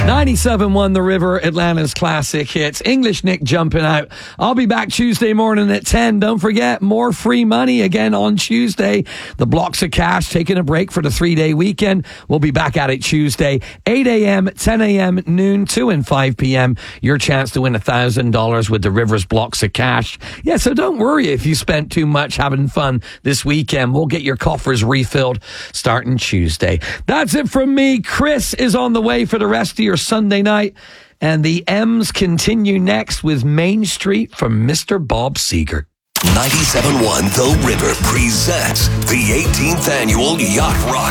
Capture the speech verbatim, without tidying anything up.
ninety-seven point one The River, Atlanta's classic hits. English Nick jumping out. I'll be back Tuesday morning at ten. Don't forget, more free money again on Tuesday. The blocks of cash taking a break for the three-day weekend. We'll be back at it Tuesday, eight a.m., ten a.m., noon, two and five p.m. Your chance to win one thousand dollars with the Rivers blocks of cash. Yeah, so don't worry if you spent too much having fun this weekend. We'll get your coffers refilled starting Tuesday. That's it from me. Chris is on the way for the rest of your Sunday night. And the M's continue next with Main Street from Mister Bob Seger. ninety-seven point one The River presents the eighteenth Annual Yacht Rock